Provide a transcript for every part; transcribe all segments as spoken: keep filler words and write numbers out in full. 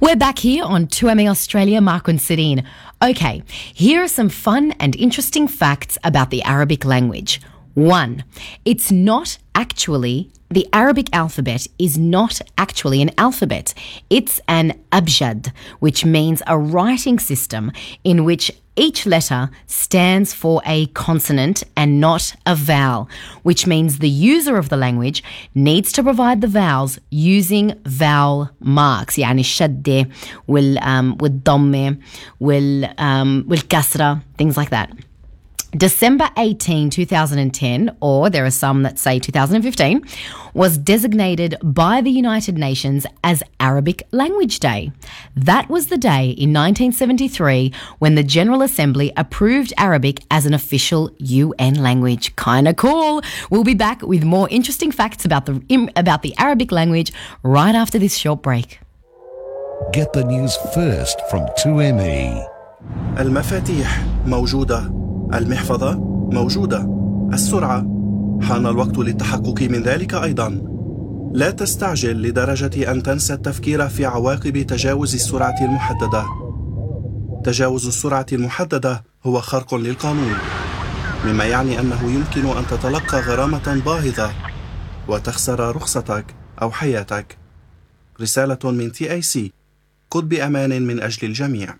We're back here on two M E Australia, Mark and Sadine. Okay, here are some fun and interesting facts about the Arabic language. One, it's not actually, the Arabic alphabet is not actually an alphabet. It's an abjad, which means a writing system in which each letter stands for a consonant and not a vowel, which means the user of the language needs to provide the vowels using vowel marks, يعني الشدة وال um, والضمة وال um, والكسرة, things like that. December eighteenth, twenty ten, or there are some that say two thousand fifteen, was designated by the United Nations as Arabic Language Day. That was the day in nineteen seventy-three when the General Assembly approved Arabic as an official U N language. Kinda cool. We'll be back with more interesting facts about the about the Arabic language right after this short break. Get the news first from two M E. المفاتيح موجودة، المحفظة موجودة، السرعة حان الوقت للتحقق من ذلك أيضا. لا تستعجل لدرجة أن تنسى التفكير في عواقب تجاوز السرعة المحددة. تجاوز السرعة المحددة هو خرق للقانون، مما يعني أنه يمكن أن تتلقى غرامة باهظة وتخسر رخصتك أو حياتك. رسالة من تي آي سي، قد بأمان من أجل الجميع.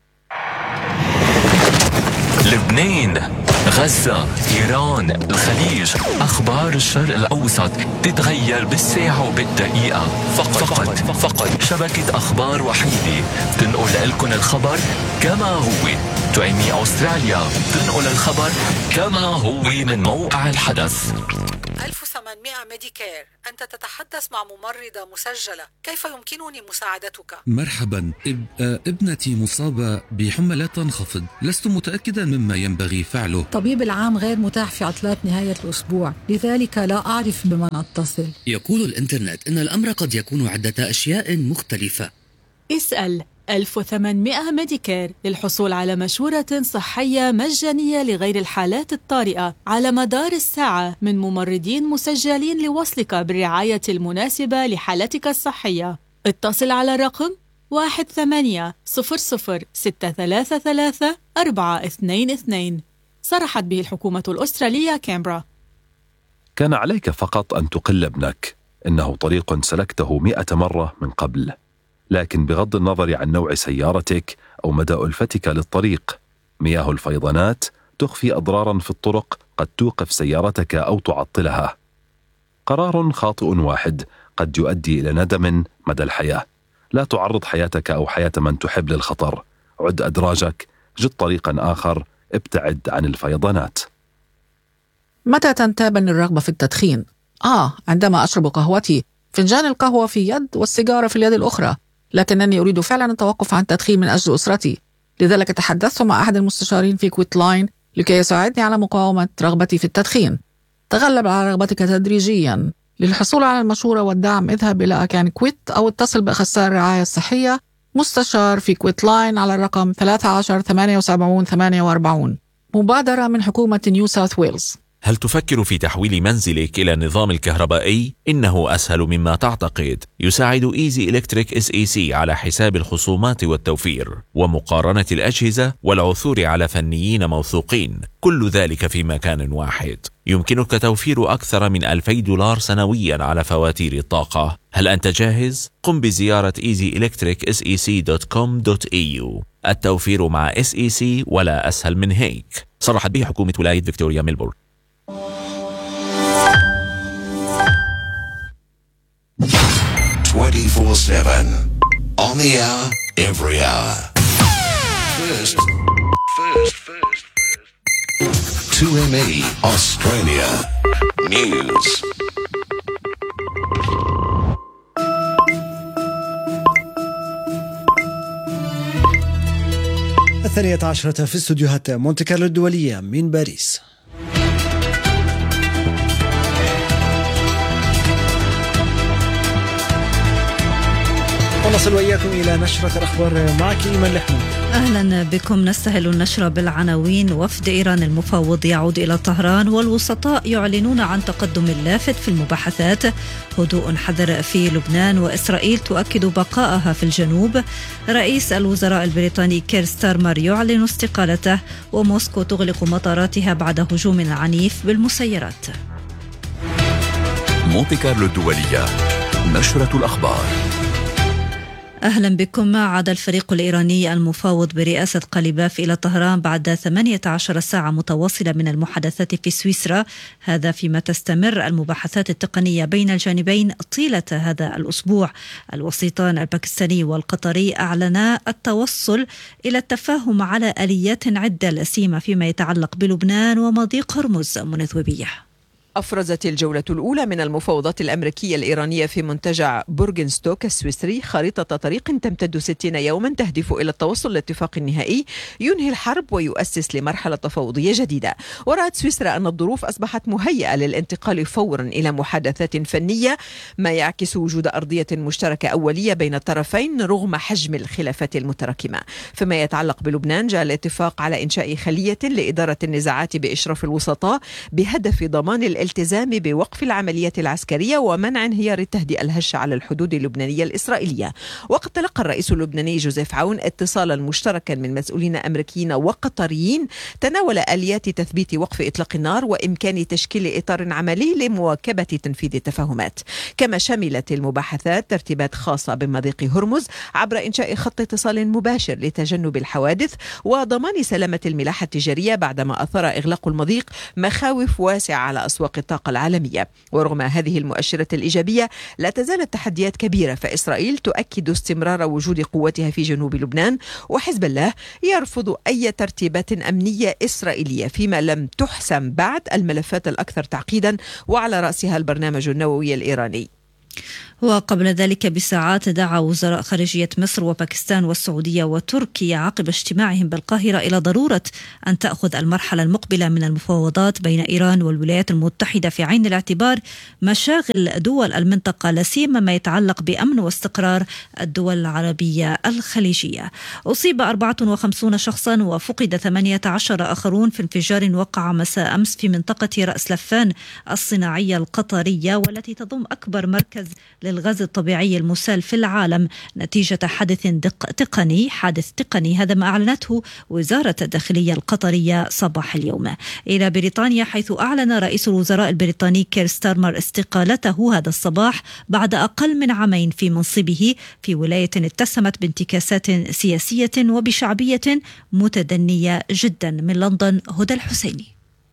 لبنان، غزة، إيران، الخليج، أخبار الشرق الأوسط تتغير بالساعة وبالدقيقة. فقط فقط, فقط شبكة أخبار وحيدة تنقل لكم الخبر كما هو. تو إم إي أستراليا تنقل الخبر كما هو من موقع الحدث. ألف وثمانمائة ميديكير، أنت تتحدث مع ممرضة مسجلة، كيف يمكنني مساعدتك؟ مرحبا، إب... ابنتي مصابة بحمى لا تنخفض، لست متأكدا مما ينبغي فعله. طبيب العام غير متاح في عطلات نهاية الأسبوع، لذلك لا أعرف بمن أتصل. يقول الإنترنت إن الأمر قد يكون عدة أشياء مختلفة. اسأل ألف وثمانمائة ميديكير للحصول على مشورة صحية مجانية لغير الحالات الطارئة على مدار الساعة من ممرضين مسجلين لوصلك بالرعاية المناسبة لحالتك الصحية. اتصل على الرقم واحد ثمانية صفر صفر ستة ثلاثة ثلاثة أربعة اثنين اثنين. صرحت به الحكومة الأسترالية كامبرا. كان عليك فقط أن تقل ابنك، إنه طريق سلكته مئة مرة من قبل. لكن بغض النظر عن نوع سيارتك أو مدى ألفتك للطريق، مياه الفيضانات تخفي أضرارا في الطرق قد توقف سيارتك أو تعطلها. قرار خاطئ واحد قد يؤدي إلى ندم مدى الحياة. لا تعرض حياتك أو حياة من تحب للخطر. عد أدراجك، جد طريقا آخر، ابتعد عن الفيضانات. متى تنتابني الرغبة في التدخين؟ آه عندما أشرب قهوتي، فنجان القهوة في يد والسيجارة في اليد الأخرى، لكنني أريد فعلا التوقف عن التدخين من أجل أسرتي. لذلك تحدثت مع أحد المستشارين في كويت لاين لكي يساعدني على مقاومة رغبتي في التدخين. تغلب على رغبتك تدريجيا. للحصول على المشورة والدعم اذهب إلى أكان كويت أو اتصل بأخصائي الرعاية الصحية مستشار في كويت لاين على الرقم ثلاثة عشر ثمانية وسبعين ثمانية وأربعين. مبادرة من حكومة نيو ساوث ويلز. هل تفكر في تحويل منزلك إلى النظام الكهربائي؟ إنه أسهل مما تعتقد. يساعد إيزي إلكتريك إس إي سي على حساب الخصومات والتوفير ومقارنة الأجهزة والعثور على فنيين موثوقين، كل ذلك في مكان واحد. يمكنك توفير أكثر من ألفي دولار سنويا على فواتير الطاقة. هل أنت جاهز؟ قم بزيارة إيزي إلكتريك إس إي سي دوت كوم دوت إي يو. التوفير مع إس إي سي ولا أسهل من هيك. صرحت به حكومة ولاية فيكتوريا ميلبورن. twenty-four seven on the hour, every hour. First, first, first, first. two M E Australia News. الثانية عشرة في استوديوهات مونte كارلو الدولية من باريس. ونصل وإياكم إلى نشرة الأخبار معك إيمان لحمود. أهلا بكم. نستهل النشرة بالعناوين. وفد إيران المفاوض يعود إلى طهران، والوسطاء يعلنون عن تقدم لافت في المباحثات. هدوء حذر في لبنان، وإسرائيل تؤكد بقائها في الجنوب. رئيس الوزراء البريطاني كير ستارمر يعلن استقالته، وموسكو تغلق مطاراتها بعد هجوم عنيف بالمسيرات. مونتي كارلو الدولية، نشرة الأخبار. أهلا بكم. عاد الفريق الإيراني المفاوض برئاسة قليباف إلى طهران بعد ثمانية عشر ساعة متواصلة من المحادثات في سويسرا، هذا فيما تستمر المباحثات التقنية بين الجانبين طيلة هذا الأسبوع. الوسيطان الباكستاني والقطري أعلنا التوصل إلى التفاهم على آليات عدة، لا سيما فيما يتعلق بلبنان ومضيق هرمز. منذوبية. أفرزت الجولة الأولى من المفاوضات الأمريكية الإيرانية في منتجع بورغنستوك السويسري خريطة طريق تمتد ستين يوما تهدف إلى التوصل لاتفاق نهائي ينهي الحرب ويؤسس لمرحلة تفاوضية جديدة. ورأت سويسرا أن الظروف أصبحت مهيئة للانتقال فورا إلى محادثات فنية، ما يعكس وجود أرضية مشتركة أولية بين الطرفين رغم حجم الخلافات المتراكمة. فيما يتعلق بلبنان، جاء الاتفاق على إنشاء خلية لإدارة النزاعات بإشراف الوسطاء بهدف ضمان الالتزام بوقف العمليات العسكرية ومنع انهيار التهدئة الهشة على الحدود اللبنانية الإسرائيلية. وقد تلقى الرئيس اللبناني جوزيف عون اتصالا مشتركا من مسؤولين أمريكيين وقطريين تناول آليات تثبيت وقف إطلاق النار وإمكان تشكيل إطار عملي لمواكبة تنفيذ التفاهمات. كما شملت المباحثات ترتيبات خاصة بمضيق هرمز عبر إنشاء خط اتصال مباشر لتجنب الحوادث وضمان سلامة الملاحة التجارية، بعدما أثار إغلاق المضيق مخاوف واسعة على أسواق الطاقة العالمية. ورغم هذه المؤشرات الإيجابية لا تزال التحديات كبيرة، فإسرائيل تؤكد استمرار وجود قوتها في جنوب لبنان، وحزب الله يرفض أي ترتيبات أمنية إسرائيلية، فيما لم تحسم بعد الملفات الأكثر تعقيدا وعلى رأسها البرنامج النووي الإيراني. وقبل ذلك بساعات دعا وزراء خارجية مصر وباكستان والسعودية وتركيا عقب اجتماعهم بالقاهرة إلى ضرورة أن تأخذ المرحلة المقبلة من المفاوضات بين إيران والولايات المتحدة في عين الاعتبار مشاغل دول المنطقة، لا سيما ما يتعلق بأمن واستقرار الدول العربية الخليجية. أصيب أربعة وخمسين شخصا وفقد ثمانية عشر آخرون في انفجار وقع مساء أمس في منطقة رأس لفان الصناعية القطرية، والتي تضم أكبر مركز للغاز الطبيعي المسال في العالم نتيجة حادث تقني حادث تقني هذا ما أعلنته وزارة الداخلية القطرية صباح اليوم. إلى بريطانيا، حيث أعلن رئيس الوزراء البريطاني كير ستارمر استقالته هذا الصباح بعد أقل من عامين في منصبه في ولاية اتسمت بانتكاسات سياسية وبشعبية متدنية جدا. من لندن، هدى الحسيني.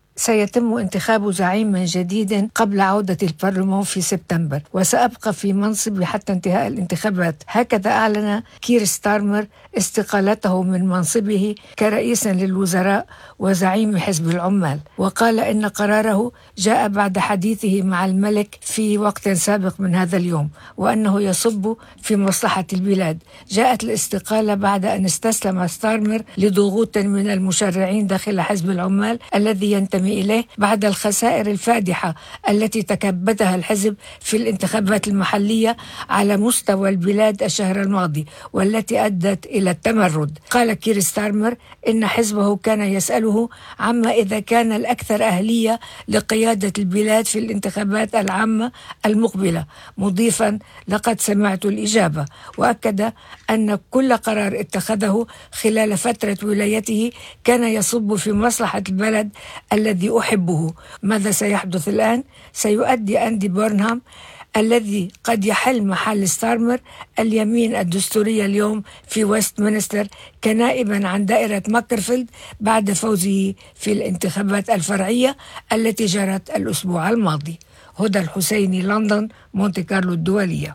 سيتم انتخاب زعيم جديد قبل عودة البرلمان في سبتمبر، وسأبقى في منصبي حتى انتهاء الانتخابات. هكذا أعلن كير ستارمر استقالته من منصبه كرئيس للوزراء وزعيم حزب العمال، وقال إن قراره جاء بعد حديثه مع الملك في وقت سابق من هذا اليوم، وأنه يصب في مصلحة البلاد. جاءت الاستقالة بعد أن استسلم ستارمر لضغوط من المشرعين داخل حزب العمال الذي ينتمي إليه بعد الخسائر الفادحة التي تكبدها الحزب في الانتخابات المحلية على مستوى البلاد الشهر الماضي، والتي أدت إلى التمرد. قال كير ستارمر إن حزبه كان يسأله عما إذا كان الأكثر أهلية لقيادة البلاد في الانتخابات العامة المقبلة، مضيفا لقد سمعت الإجابة. وأكد أن كل قرار اتخذه خلال فترة ولايته كان يصب في مصلحة البلد الذي أحبه. ماذا سيحدث الآن؟ سيؤدي أندي بورنهام الذي قد يحل محل ستارمر اليمين الدستورية اليوم في ويستمنستر كنائبا عن دائرة ماكرفيلد بعد فوزه في الانتخابات الفرعية التي جرت الأسبوع الماضي. هدى الحسيني، لندن، مونتي كارلو الدولية.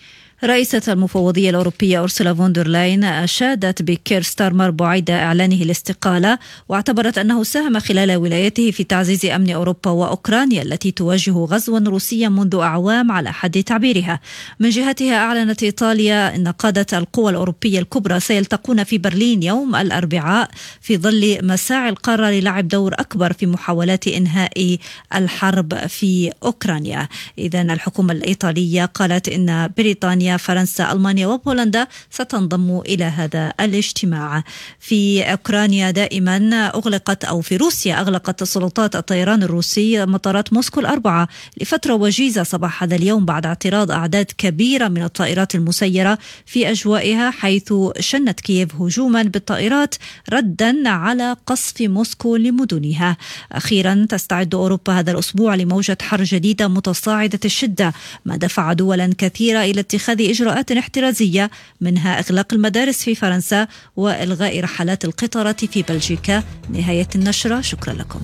رئيسة المفوضية الأوروبية أورسولا فون لاين أشادت بكير ستارمر بعد إعلانه الاستقالة، واعتبرت أنه ساهم خلال ولايته في تعزيز أمن أوروبا وأوكرانيا التي تواجه غزوا روسيا منذ أعوام على حد تعبيرها. من جهتها، أعلنت إيطاليا أن قادة القوى الأوروبية الكبرى سيلتقون في برلين يوم الأربعاء في ظل مساعي القارة للعب دور أكبر في محاولات إنهاء الحرب في أوكرانيا. إذن الحكومة الإيطالية قالت أن بريطانيا بريطانيا فرنسا ألمانيا وبولندا ستنضم إلى هذا الاجتماع. في أوكرانيا دائما أغلقت أو في روسيا أغلقت سلطات الطيران الروسي مطارات موسكو الأربعة لفترة وجيزة صباح هذا اليوم بعد اعتراض أعداد كبيرة من الطائرات المسيرة في أجوائها، حيث شنت كييف هجوما بالطائرات ردا على قصف موسكو لمدنها. أخيرا تستعد أوروبا هذا الأسبوع لموجة حر جديدة متصاعدة الشدة، ما دفع دولا كثيرة إلى اتخاذ إجراءات احترازية، منها إغلاق المدارس في فرنسا وإلغاء رحلات القطارات في بلجيكا. نهاية النشرة، شكرا لكم.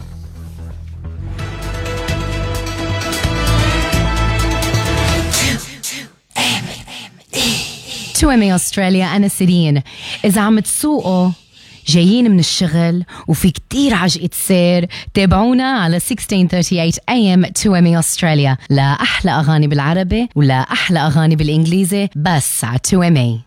تو إم إيه أستراليا، أنا سيرين. إذا عم تسوقوا جايين من الشغل وفي كتير عجقة سير، تابعونا على ستة عشر ثلاثين وثمانين إيه إم تو إم إيه أستراليا لا أحلى أغاني بالعربي ولا أحلى أغاني بالإنجليزي، بس على تو إم إيه.